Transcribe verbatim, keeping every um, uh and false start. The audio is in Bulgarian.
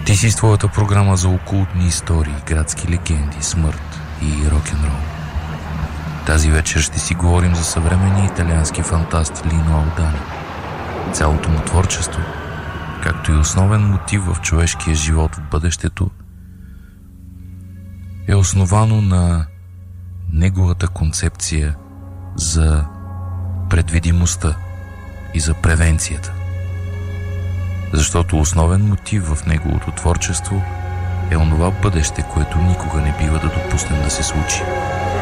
Ти си с твоята програма за окултни истории, градски легенди, смърт и рок-н-рол. Тази вечер ще си говорим за съвременния италиански фантаст Лино Алдани. Цялото му творчество, както и основен мотив в човешкия живот в бъдещето, е основано на неговата концепция за предвидимостта и за превенцията. Защото основен мотив в неговото творчество е онова бъдеще, което никога не бива да допуснем да се случи.